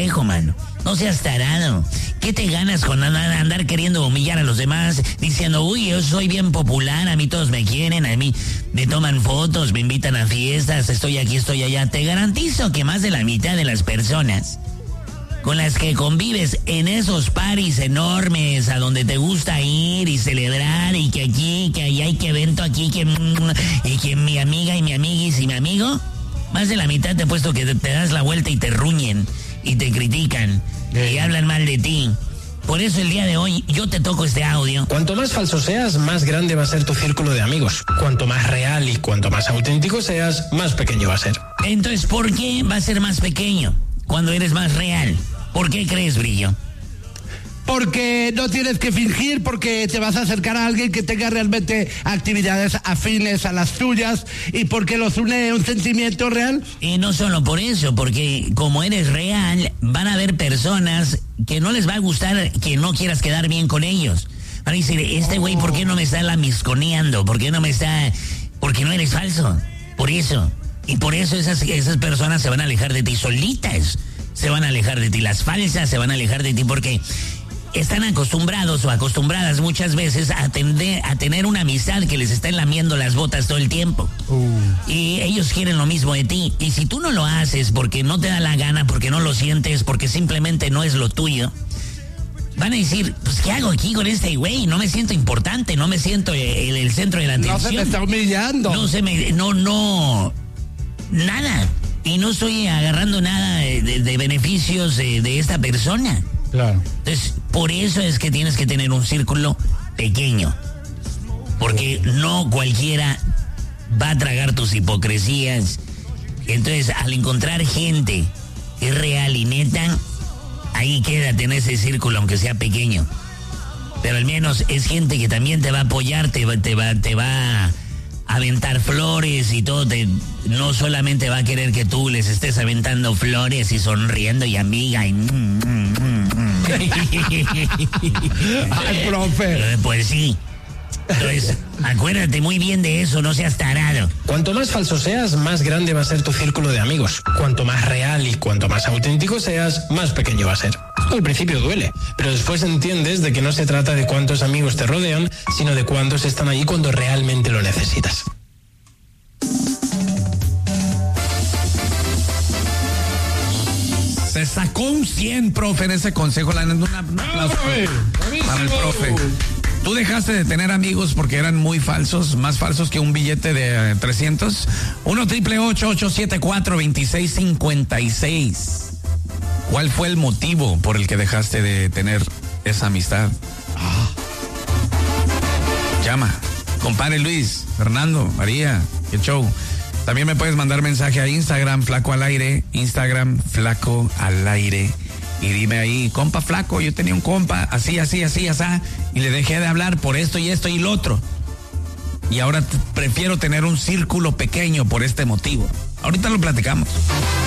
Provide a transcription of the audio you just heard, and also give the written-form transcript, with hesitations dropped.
consejo, mano. No seas tarado. ¿Qué te ganas con andar queriendo humillar a los demás? Diciendo, uy, yo soy bien popular, a mí todos me quieren, a mí me toman fotos, me invitan a fiestas, estoy aquí, estoy allá. Te garantizo que más de la mitad de las personas con las que convives en esos paris enormes a donde te gusta ir y celebrar y que aquí, que allá hay que evento aquí, y que mi amiga y mi amiguis y mi amigo, más de la mitad te he puesto que te das la vuelta y te ruñen y te critican y hablan mal de ti. Por eso el día de hoy yo te toco este audio. Cuanto más falso seas, más grande va a ser tu círculo de amigos. Cuanto más real y cuanto más auténtico seas, más pequeño va a ser. Entonces, ¿por qué va a ser más pequeño cuando eres más real? ¿Por qué crees, Brillo? Porque no tienes que fingir, porque te vas a acercar a alguien que tenga realmente actividades afines a las tuyas y porque los une un sentimiento real. Y no solo por eso, porque como eres real, van a haber personas que no les va a gustar que no quieras quedar bien con ellos. Van a decir, este güey, ¿por qué no me está lamisconeando? ¿Por qué no me está...? Porque no eres falso. Por eso. Y por eso esas personas se van a alejar de ti solitas. Se van a alejar de ti. Las falsas se van a alejar de ti porque están acostumbrados o acostumbradas muchas veces a tener una amistad que les estén lamiendo las botas todo el tiempo. Y ellos quieren lo mismo de ti. Y si tú no lo haces porque no te da la gana, porque no lo sientes, porque simplemente no es lo tuyo, van a decir, pues, ¿qué hago aquí con este güey? No me siento importante, no me siento el centro de la atención. No se me está humillando. Nada. Y no estoy agarrando nada de beneficios de esta persona. Claro. Entonces, por eso es que tienes que tener un círculo pequeño. Porque no cualquiera va a tragar tus hipocresías. Entonces, al encontrar gente que es real y neta, ahí quédate en ese círculo, aunque sea pequeño. Pero al menos es gente que también te va a apoyar, te va a aventar flores y todo. No solamente va a querer que tú les estés aventando flores y sonriendo y amiga y... Ay, profe. Pues sí. Entonces, acuérdate muy bien de eso, no seas tarado. Cuanto más falso seas, más grande va a ser tu círculo de amigos. Cuanto más real y cuanto más auténtico seas, más pequeño va a ser. Al principio duele, pero después entiendes de que no se trata de cuántos amigos te rodean, sino de cuántos están allí cuando realmente lo necesitas. Se sacó un 100, profe, en ese consejo. Un aplauso para el profe. ¿Tú dejaste de tener amigos porque eran muy falsos, más falsos que un billete de 300? 1-888-874-2656. ¿Cuál fue el motivo por el que dejaste de tener esa amistad? Llama. Compadre Luis, Fernando, María, qué show. También me puedes mandar mensaje a Instagram, Flaco al Aire, Instagram, Flaco al Aire. Y dime ahí, compa Flaco, yo tenía un compa, así, y le dejé de hablar por esto y lo otro. Y ahora prefiero tener un círculo pequeño por este motivo. Ahorita lo platicamos.